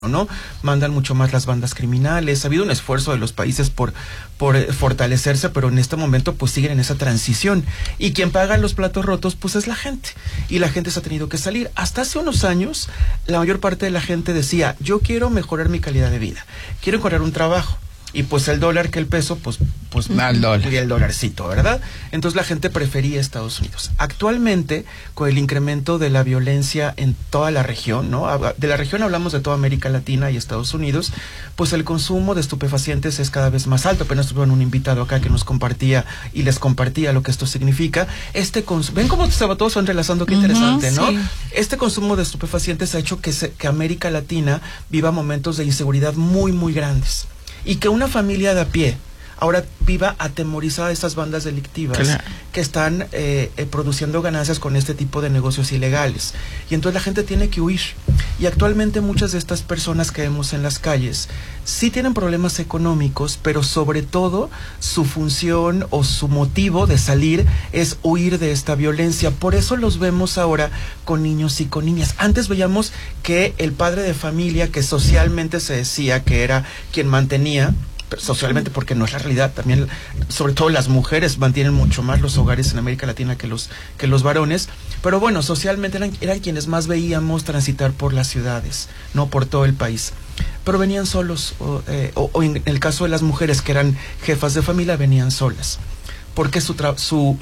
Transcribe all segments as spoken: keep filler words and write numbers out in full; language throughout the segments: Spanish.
¿no? Mandan mucho más las bandas criminales. Ha habido un esfuerzo de los países por, por fortalecerse, pero en este momento pues siguen en esa transición. Y quien paga los platos rotos pues es la gente. Y la gente se ha tenido que salir. Hasta hace unos años, la mayor parte de la gente decía, yo quiero mejorar mi calidad de vida. Quiero encontrar un trabajo. Y pues el dólar que el peso, pues, pues el dólar. Y el dolarcito, ¿verdad? Entonces la gente prefería Estados Unidos. Actualmente, con el incremento de la violencia en toda la región, ¿no? De la región hablamos de toda América Latina y Estados Unidos, pues el consumo de estupefacientes es cada vez más alto. Apenas tuvieron un invitado acá que nos compartía y les compartía lo que esto significa. Este cons- ¿Ven cómo se va todo entrelazando? Qué interesante, uh-huh, ¿no? Sí. Este consumo de estupefacientes ha hecho que, se, que América Latina viva momentos de inseguridad muy, muy grandes. Y que una familia de a pie ahora viva atemorizada de estas bandas delictivas, claro, que están eh, eh, produciendo ganancias con este tipo de negocios ilegales. Y entonces la gente tiene que huir. Y actualmente muchas de estas personas que vemos en las calles sí tienen problemas económicos, pero sobre todo su función o su motivo de salir es huir de esta violencia. Por eso los vemos ahora con niños y con niñas. Antes veíamos que el padre de familia, que socialmente se decía que era quien mantenía, socialmente, porque no es la realidad, también sobre todo las mujeres mantienen mucho más los hogares en América Latina que los que los varones, pero bueno, socialmente eran, eran quienes más veíamos transitar por las ciudades, no por todo el país, pero venían solos, o, eh, o, o en el caso de las mujeres que eran jefas de familia, venían solas, porque su, tra- su,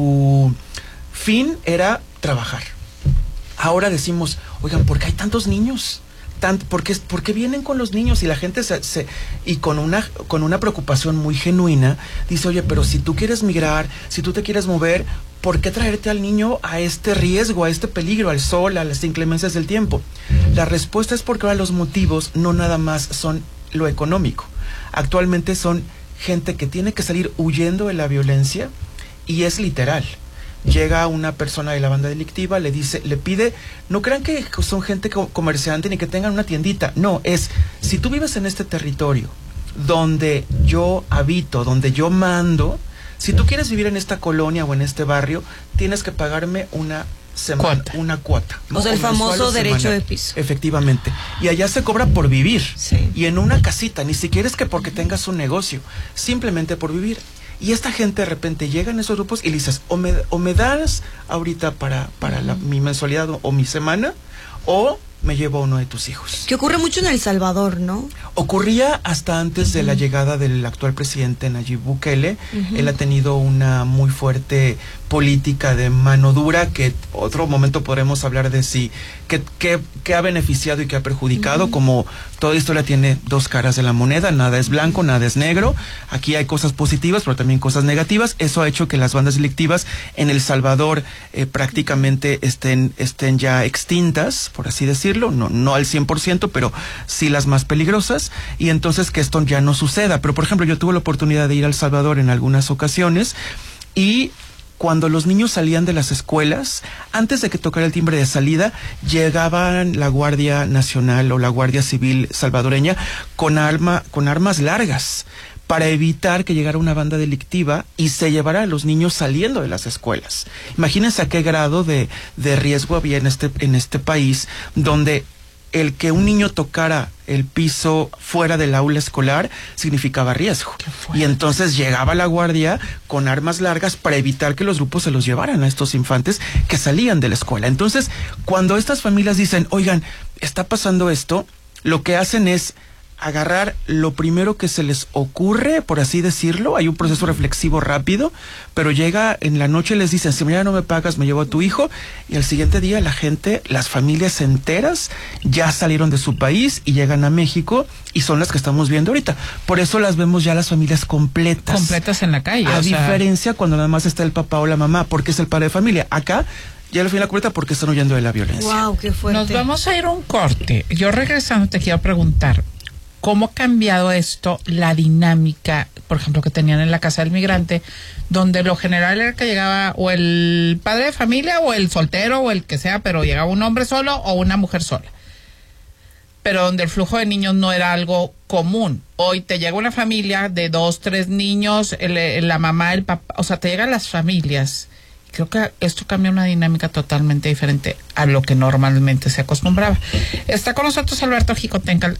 su fin era trabajar. Ahora decimos, oigan, ¿por qué hay tantos niños? Porque, porque vienen con los niños y la gente se, se y con una con una preocupación muy genuina dice, oye, pero si tú quieres migrar, si tú te quieres mover, ¿por qué traerte al niño a este riesgo, a este peligro, al sol, a las inclemencias del tiempo? La respuesta es porque ahora los motivos no nada más son lo económico. Actualmente son gente que tiene que salir huyendo de la violencia y es literal. Llega una persona de la banda delictiva, le dice, le pide, no crean que son gente comerciante ni que tengan una tiendita, no, es, si tú vives en este territorio donde yo habito, donde yo mando, si tú quieres vivir en esta colonia o en este barrio, tienes que pagarme una semana, cuota. una cuota. O sea, el famoso derecho de piso. Efectivamente. Y allá se cobra por vivir. Sí. Y en una casita, ni siquiera es que porque tengas un negocio, simplemente por vivir. Y esta gente de repente llega en esos grupos y le dices, o me, o me das ahorita para, para la, mi mensualidad o, o mi semana, o me llevo a uno de tus hijos. Que ocurre mucho en El Salvador, ¿no? Ocurría hasta antes uh-huh. de la llegada del actual presidente Nayib Bukele. Uh-huh. Él ha tenido una muy fuerte política de mano dura, que otro momento podremos hablar de si que, que, que ha beneficiado y que ha perjudicado. Uh-huh. Como toda historia tiene dos caras de la moneda, nada es blanco, nada es negro. Aquí hay cosas positivas, pero también cosas negativas. Eso ha hecho que las bandas delictivas en El Salvador eh, prácticamente estén, estén ya extintas, por así decirlo, no, no al cien por ciento, pero sí las más peligrosas, y entonces que esto ya no suceda. Pero por ejemplo, yo tuve la oportunidad de ir a El Salvador en algunas ocasiones, y cuando los niños salían de las escuelas, antes de que tocara el timbre de salida, llegaban la Guardia Nacional o la Guardia Civil salvadoreña con arma, con armas largas, para evitar que llegara una banda delictiva y se llevara a los niños saliendo de las escuelas. Imagínense a qué grado de, de riesgo había en este, en este país, donde el que un niño tocara el piso fuera del aula escolar significaba riesgo. Y entonces llegaba la guardia con armas largas para evitar que los grupos se los llevaran a estos infantes que salían de la escuela. Entonces, cuando estas familias dicen, oigan, está pasando esto, lo que hacen es agarrar lo primero que se les ocurre, por así decirlo. Hay un proceso reflexivo rápido, pero llega en la noche y les dicen, si mañana no me pagas, me llevo a tu hijo, y al siguiente día la gente, las familias enteras ya salieron de su país y llegan a México, y son las que estamos viendo ahorita. Por eso las vemos ya las familias completas. Completas en la calle. A o diferencia sea... cuando nada más está el papá o la mamá, porque es el padre de familia. Acá ya la familia completa porque están huyendo de la violencia. Wow, qué fuerte. Nos vamos a ir a un corte. Yo regresando te quiero preguntar, ¿cómo ha cambiado esto la dinámica, por ejemplo, que tenían en la casa del migrante, donde lo general era que llegaba o el padre de familia o el soltero o el que sea, pero llegaba un hombre solo o una mujer sola? Pero donde el flujo de niños no era algo común. Hoy te llega una familia de dos, tres niños, el, el, la mamá, el papá, o sea, te llegan las familias creo que esto cambia una dinámica totalmente diferente a lo que normalmente se acostumbraba. Está con nosotros Alberto Jicotencal,